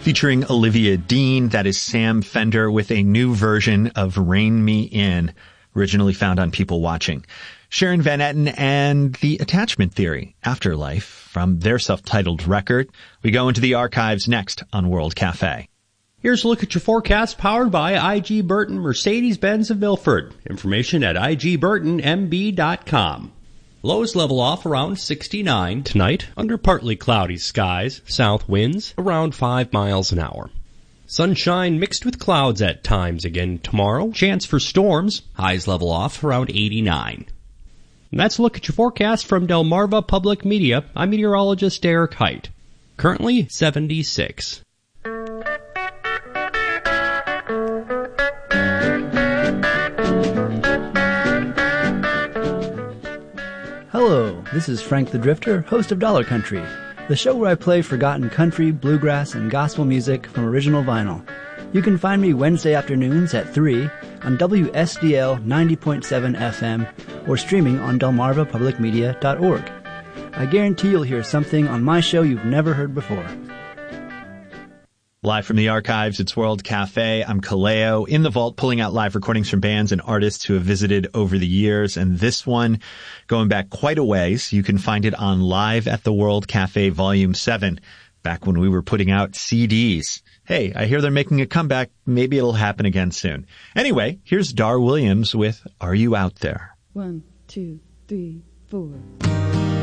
featuring Olivia Dean. That is Sam Fender with a new version of Rein Me In, originally found on People Watching. Sharon Van Etten and The Attachment Theory, Afterlife, from their self-titled record. We go into the archives next on World Cafe. Here's a look at your forecast powered by IG Burton Mercedes-Benz of Milford. Information at igburtonmb.com. Lows level off around 69 tonight under partly cloudy skies. South winds around 5 miles an hour. Sunshine mixed with clouds at times again tomorrow. Chance for storms. Highs level off around 89. And that's a look at your forecast from Delmarva Public Media. I'm meteorologist Eric Height. Currently 76. Hello, this is Frank the Drifter, host of Dollar Country, the show where I play forgotten country, bluegrass, and gospel music from original vinyl. You can find me Wednesday afternoons at 3 on WSDL 90.7 FM or streaming on delmarvapublicmedia.org. I guarantee you'll hear something on my show you've never heard before. Live from the archives, it's World Cafe. I'm Kaleo in the vault, pulling out live recordings from bands and artists who have visited over the years. And this one, going back quite a ways, you can find it on Live at the World Cafe Volume 7, back when we were putting out CDs. Hey, I hear they're making a comeback. Maybe it'll happen again soon. Anyway, here's Dar Williams with Are You Out There? 1, 2, 3, 4.